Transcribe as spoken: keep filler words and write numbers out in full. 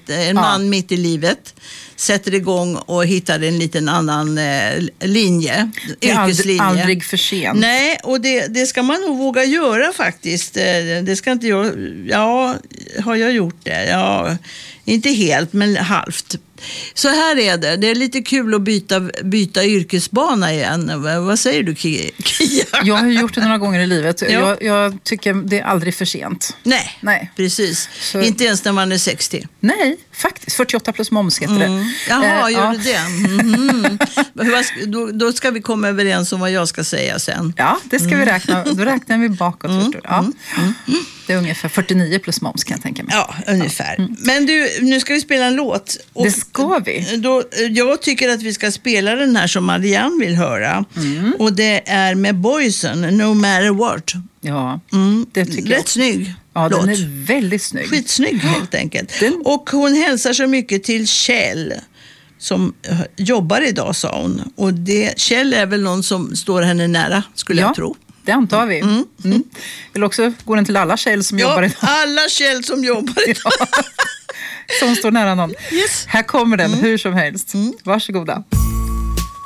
att en Ja. man mitt i livet sätter igång och hittar en liten annan eh, linje, Det är yrkeslinje. aldrig, aldrig för sent. Nej, och det, det ska man nog våga göra faktiskt. Eh, Det ska inte jag... Ja, har jag gjort det? Ja, inte helt, men halvt. Så här är det. Det är lite kul att byta, byta yrkesbana igen. Vad vad säger du, Kia? Jag har gjort det några gånger i livet. Ja. Jag, jag tycker det är aldrig för sent. Nej, Nej. precis. Så- Inte ens när man är sextio. Nej, faktiskt. fyrtioåtta plus moms heter Mm. det. Jaha, Eh, gör ja. du det? Mhm. Vad ska- då, då ska vi komma överens om vad jag ska säga sen. Ja, det ska vi räkna. Då räknar vi bakåt. Mm. förstår du. Ja. Det är ungefär fyrtionio plus moms kan jag tänka mig. Ja, ungefär. Men du, nu ska vi spela en låt. Och Det ska vi. Då, jag tycker att vi ska spela den här som Marianne vill höra. Och det är med Boysen, No Matter What. Ja, Mm. det tycker jag Rätt också. snygg Ja, låt. den är väldigt snygg. Skitsnygg helt enkelt. Den- Och hon hälsar så mycket till Kjell som eh, jobbar idag, sa hon. Och det, Kjell är väl någon som står henne nära, skulle Ja, jag tro. det antar vi. Mm. Vill också gå den till alla Kjell som jobbar Ja, idag. alla Kjell som jobbar idag. Som står nära någon. Yes. Här kommer den, hur som helst. Varsågoda.